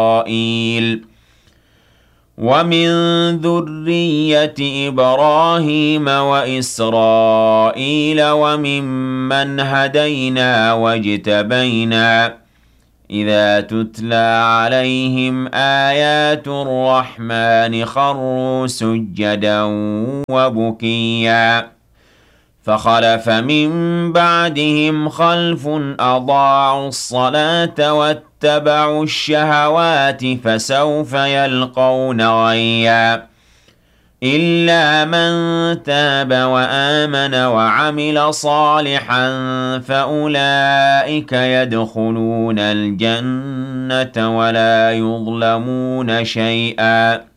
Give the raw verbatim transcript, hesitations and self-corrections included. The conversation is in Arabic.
إسرائيل ومن ذرية إبراهيم وإسرائيل وممن هدينا واجتبينا إذا تتلى عليهم آيات الرحمن خروا سجدا وبكيا فخلف من بعدهم خلف أضاعوا الصلاة واتبعوا الشهوات فسوف يلقون غيا إلا من تاب وآمن وعمل صالحا فأولئك يدخلون الجنة ولا يظلمون شيئا